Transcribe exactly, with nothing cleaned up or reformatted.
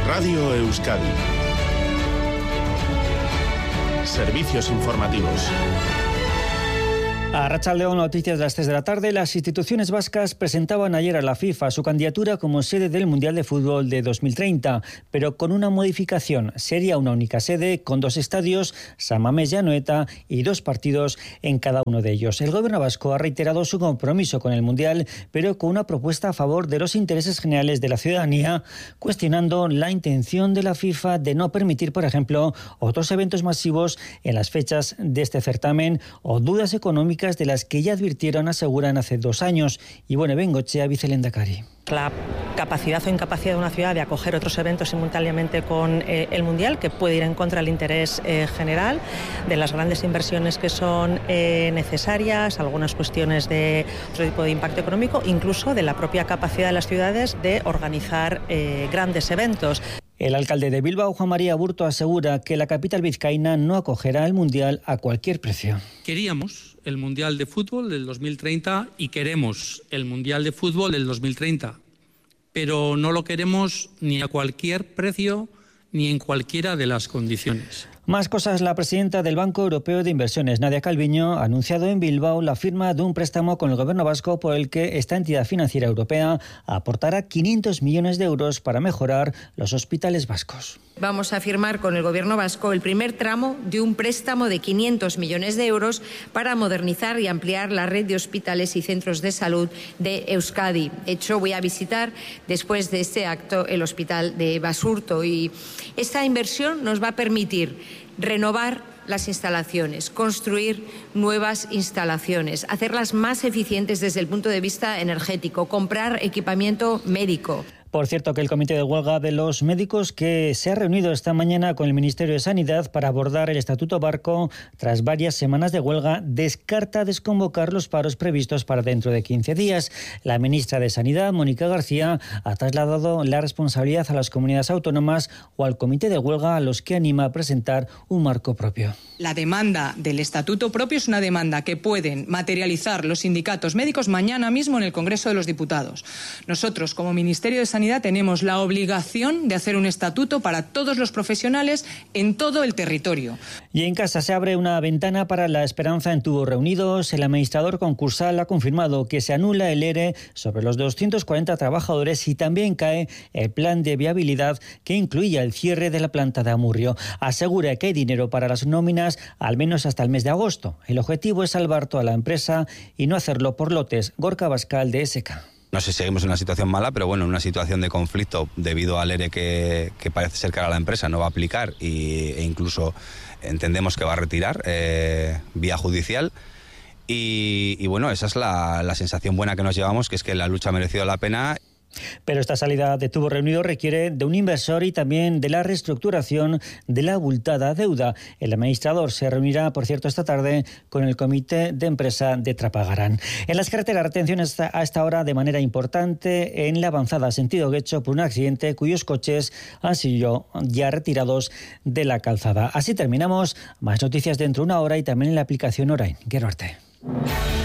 Radio Euskadi. Servicios informativos. A Arratsaldeon, noticias de las tres de la tarde. Las instituciones vascas presentaban ayer a la FIFA su candidatura como sede del Mundial de Fútbol de dos mil treinta, pero con una modificación. Sería una única sede con dos estadios, San Mamés y Anoeta, y dos partidos en cada uno de ellos. El gobierno vasco ha reiterado su compromiso con el Mundial, pero con una propuesta a favor de los intereses generales de la ciudadanía, cuestionando la intención de la FIFA de no permitir, por ejemplo, otros eventos masivos en las fechas de este certamen o dudas económicas de las que ya advirtieron, aseguran, hace dos años. Y bueno, Bengochea, vicelehendakari. La capacidad o incapacidad de una ciudad de acoger otros eventos simultáneamente con eh, el Mundial, que puede ir en contra del interés eh, general, de las grandes inversiones que son eh, necesarias, algunas cuestiones de otro tipo de impacto económico, incluso de la propia capacidad de las ciudades de organizar eh, grandes eventos. El alcalde de Bilbao, Juan María Aburto, asegura que la capital vizcaína no acogerá el Mundial a cualquier precio. Queríamos el Mundial de Fútbol del dos mil treinta y queremos el Mundial de Fútbol del dos mil treinta, pero no lo queremos ni a cualquier precio ni en cualquiera de las condiciones. Más cosas. La presidenta del Banco Europeo de Inversiones, Nadia Calviño, ha anunciado en Bilbao la firma de un préstamo con el gobierno vasco por el que esta entidad financiera europea aportará quinientos millones de euros para mejorar los hospitales vascos. Vamos a firmar con el gobierno vasco el primer tramo de un préstamo de quinientos millones de euros para modernizar y ampliar la red de hospitales y centros de salud de Euskadi. De hecho, voy a visitar después de este acto el hospital de Basurto, y esta inversión nos va a permitir renovar las instalaciones, construir nuevas instalaciones, hacerlas más eficientes desde el punto de vista energético, comprar equipamiento médico. Por cierto, que el Comité de Huelga de los Médicos, que se ha reunido esta mañana con el Ministerio de Sanidad para abordar el Estatuto Barco tras varias semanas de huelga, descarta desconvocar los paros previstos para dentro de quince días. La ministra de Sanidad, Mónica García, ha trasladado la responsabilidad a las comunidades autónomas o al Comité de Huelga, a los que anima a presentar un marco propio. La demanda del Estatuto propio es una demanda que pueden materializar los sindicatos médicos mañana mismo en el Congreso de los Diputados. Nosotros, como Ministerio de Sanidad, tenemos la obligación de hacer un estatuto para todos los profesionales en todo el territorio. Y en casa se abre una ventana para la esperanza en tubos reunidos. El administrador concursal ha confirmado que se anula el ERE sobre los doscientos cuarenta trabajadores y también cae el plan de viabilidad que incluía el cierre de la planta de Amurrio. Asegura que hay dinero para las nóminas al menos hasta el mes de agosto. El objetivo es salvar toda la empresa y no hacerlo por lotes. Gorka Bascal, de S K. No sé si seguimos en una situación mala, pero bueno, en una situación de conflicto debido al ERE que, que parece ser que ahora la empresa no va a aplicar y, e incluso entendemos que va a retirar eh, vía judicial. Y, y bueno, esa es la, la sensación buena que nos llevamos, que es que la lucha ha merecido la pena. Pero esta salida de tubo reunido requiere de un inversor y también de la reestructuración de la abultada deuda. El administrador se reunirá, por cierto, esta tarde con el comité de empresa de Trapagarán. En las carreteras, retención a esta hora de manera importante en la avanzada sentido Guecho por un accidente cuyos coches han sido ya retirados de la calzada. Así terminamos. Más noticias dentro de una hora y también en la aplicación Orain. Quiero arte.